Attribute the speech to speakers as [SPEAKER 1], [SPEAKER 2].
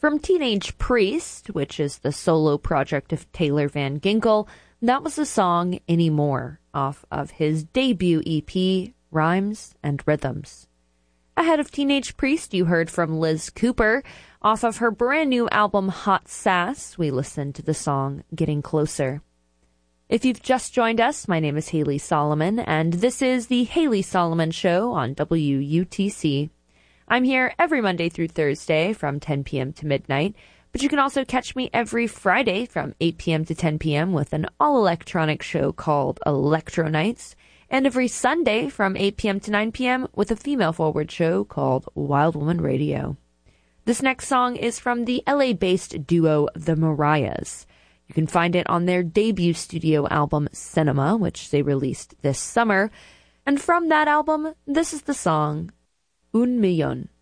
[SPEAKER 1] From Teenage Priest, which is the solo project of Taylor Van Ginkle, that was the song Anymore off of his debut EP, Rhymes and Rhythms. Ahead of Teenage Priest, you heard from Liz Cooper. Off of her brand new album Hot Sass, we listened to the song Getting Closer. If you've just joined us, my name is Haley Solomon, and this is the Haley Solomon Show on WUTC. I'm here every Monday through Thursday from 10 p.m. to midnight, but you can also catch me every Friday from 8 p.m. to 10 p.m. with an all-electronic show called Electro Nights, and every Sunday from 8 p.m. to 9 p.m. with a female-forward show called Wild Woman Radio. This next song is from the LA-based duo The Mariahs. You can find it on their debut studio album Cinema, which they released this summer. And from that album, this is the song Un Millón.